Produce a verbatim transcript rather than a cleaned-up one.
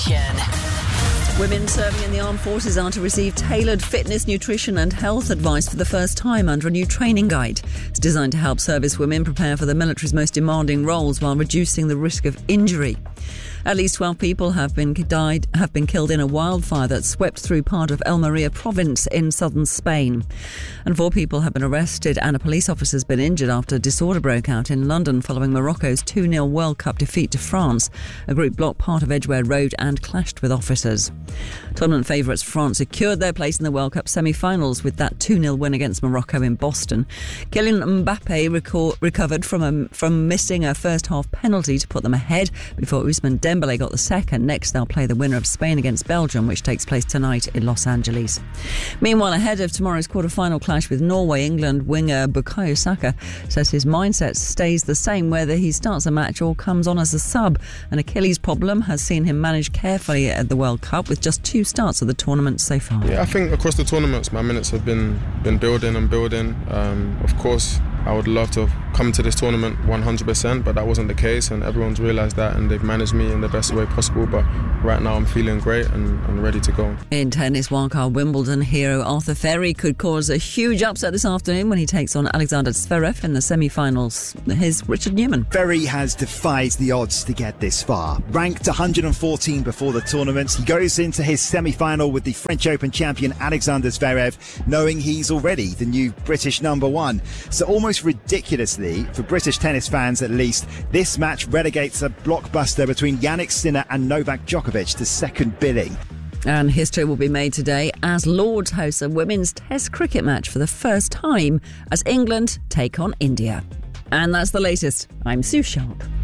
Women serving in the armed forces are to receive tailored fitness, nutrition and health advice for the first time under a new training guide. It's designed to help service women prepare for the military's most demanding roles while reducing the risk of injury. At least twelve people have been died, have been killed in a wildfire that swept through part of Almeria province in southern Spain. And four people have been arrested and a police officer has been injured after disorder broke out in London following Morocco's two nil World Cup defeat to France. A group blocked part of Edgware Road and clashed with officers. Tournament favourites France secured their place in the World Cup semi-finals with that two nil win against Morocco in Boston. Kylian Mbappe reco- recovered from a, from missing a first-half penalty to put them ahead before Ousmane Dembele got the second. Next, they'll play the winner of Spain against Belgium, which takes place tonight in Los Angeles. Meanwhile, ahead of tomorrow's quarter-final clash with Norway, England winger Bukayo Saka says his mindset stays the same whether he starts a match or comes on as a sub. An Achilles problem has seen him manage carefully at the World Cup with just two starts of the tournament so far. Yeah, I think across the tournaments my minutes have been, been building and building. Um, of course, I would love to have come to this tournament one hundred percent, but that wasn't the case, and everyone's realised that, and they've managed me in the best way possible. But right now I'm feeling great and, and ready to go. In tennis, wildcard Wimbledon hero Arthur Ferry could cause a huge upset this afternoon when he takes on Alexander Zverev in the semi-finals. Here's Richard Newman. Ferry has defied the odds to get this far. Ranked one hundred fourteen before the tournament, he goes into his semi-final with the French Open champion Alexander Zverev, knowing he's already the new British number one. So almost ridiculously, for British tennis fans at least, this match relegates a blockbuster between Jannik Sinner and Novak Djokovic to second billing. And history will be made today as Lords hosts a women's Test cricket match for the first time as England take on India. And that's the latest. I'm Sue Sharp.